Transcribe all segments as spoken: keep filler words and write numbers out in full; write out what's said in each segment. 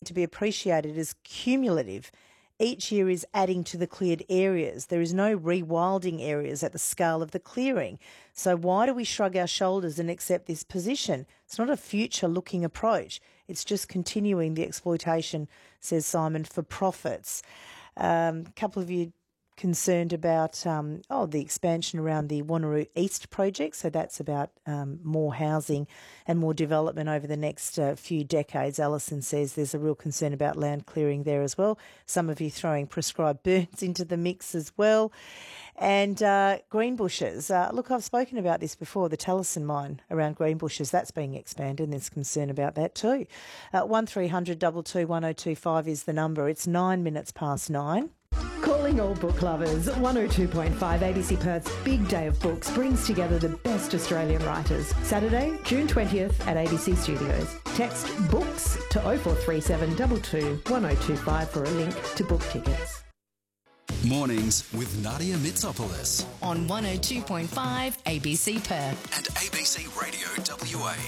to be appreciated as cumulative. Each year is adding to the cleared areas. There is no rewilding areas at the scale of the clearing. So why do we shrug our shoulders and accept this position? It's not a future-looking approach. It's just continuing the exploitation, says Simon, for profits. Um, a couple of you concerned about um, oh the expansion around the Wanneroo East project. So that's about um, more housing and more development over the next uh, few decades. Alison says there's a real concern about land clearing there as well. Some of you throwing prescribed burns into the mix as well. And uh, Greenbushes. Uh, look, I've spoken about this before, the Talison mine around Greenbushes. That's being expanded and there's concern about that too. Uh, one three hundred two two one oh two five is the number. It's nine minutes past nine. Calling all book lovers, one oh two point five A B C Perth's Big Day of Books brings together the best Australian writers. Saturday, June twentieth at A B C Studios. Text BOOKS to oh four three seven two two one oh two five for a link to book tickets. Mornings with Nadia Mitsopoulos on one oh two point five A B C Perth and A B C Radio W A.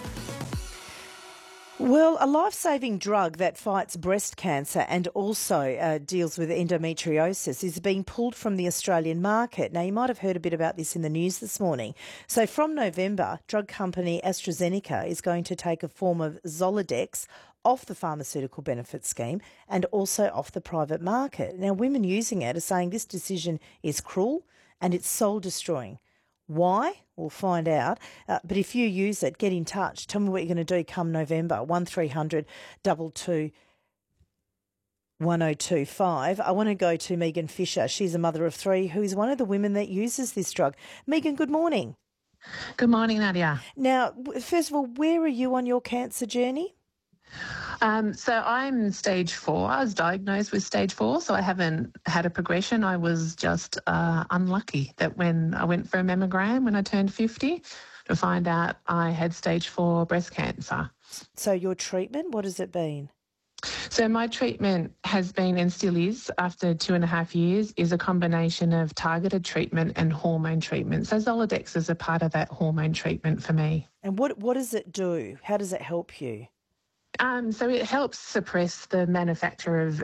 Well, a life-saving drug that fights breast cancer and also uh, deals with endometriosis is being pulled from the Australian market. Now, you might have heard a bit about this in the news this morning. So from November, drug company AstraZeneca is going to take a form of Zoladex off the pharmaceutical benefit scheme and also off the private market. Now, women using it are saying this decision is cruel and it's soul-destroying. Why? We'll find out. Uh, but if you use it, get in touch. Tell me what you're going to do come November. one three hundred two two one oh two five. I want to go to Megan Fisher. She's a mother of three who is one of the women that uses this drug. Megan, good morning. Good morning, Nadia. Now, first of all, where are you on your cancer journey? Um, so I'm stage four. I was diagnosed with stage four, so I haven't had a progression. I was just uh, unlucky that when I went for a mammogram when I turned fifty to find out I had stage four breast cancer. So your treatment, what has it been? So my treatment has been and still is, after two and a half years, is a combination of targeted treatment and hormone treatment. So Zoladex is a part of that hormone treatment for me. And what what does it do? How does it help you? Um, so it helps suppress the manufacture of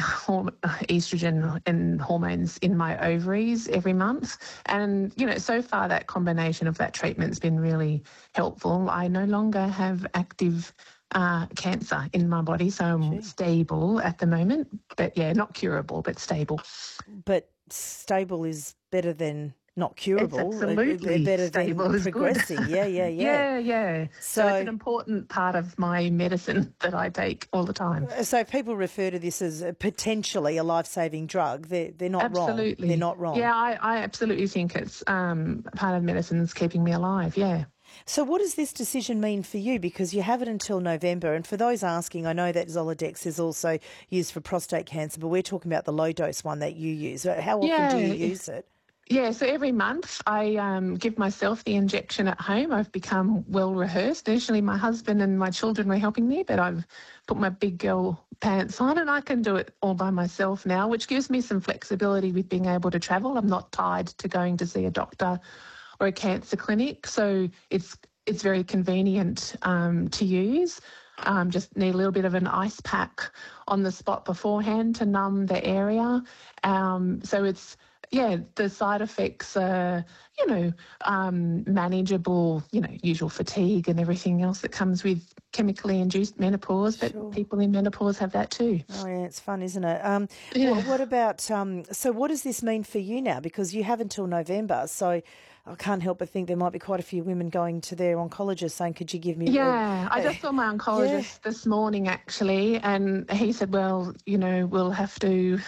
estrogen and hormones in my ovaries every month. And, you know, so far that combination of that treatment's been really helpful. I no longer have active uh, cancer in my body, so I'm Gee. stable at the moment. But, yeah, not curable, but stable. But stable is better than... not curable. It's absolutely better stable than is progressing. Good. Yeah, yeah, yeah. yeah, yeah. So, so it's an important part of my medicine that I take all the time. So if people refer to this as a potentially a life-saving drug, they're, they're not absolutely. wrong. Absolutely. They're not wrong. Yeah, I, I absolutely think it's um, part of medicine that's keeping me alive, yeah. So what does this decision mean for you? Because you have it until November. And for those asking, I know that Zoladex is also used for prostate cancer, but we're talking about the low-dose one that you use. How often yeah. do you use it? Yeah, so every month I um, give myself the injection at home. I've become well rehearsed. Initially my husband and my children were helping me, but I've put my big girl pants on and I can do it all by myself now, which gives me some flexibility with being able to travel. I'm not tied to going to see a doctor or a cancer clinic, so it's it's very convenient um, to use. Um, just need a little bit of an ice pack on the spot beforehand to numb the area. Um, so it's Yeah, the side effects are, you know, um, manageable, you know, usual fatigue and everything else that comes with chemically induced menopause, but Sure. people in menopause have that too. Oh, yeah, it's fun, isn't it? Um, Yeah. what, what about, um, so what does this mean for you now? Because you have until November, so I can't help but think there might be quite a few women going to their oncologist saying, could you give me... Yeah, a, I just saw my oncologist yeah. this morning actually, and he said, well, you know, we'll have to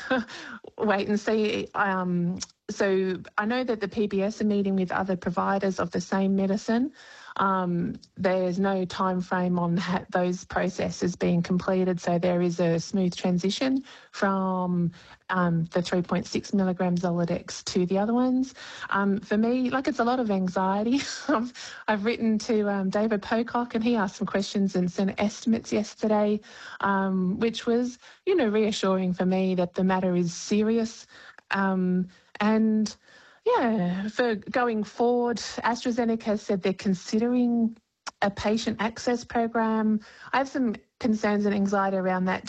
wait and see. Um, so I know that the P B S are meeting with other providers of the same medicine. Um, there's no time frame on ha- those processes being completed, so there is a smooth transition from um, the three point six milligram Zoladex to the other ones. Um, for me, like, it's a lot of anxiety. I've, I've written to um, David Pocock and he asked some questions and sent estimates yesterday, um, which was, you know, reassuring for me that the matter is serious. Um, and yeah, for going forward, AstraZeneca said they're considering a patient access program. I have some concerns and anxiety around that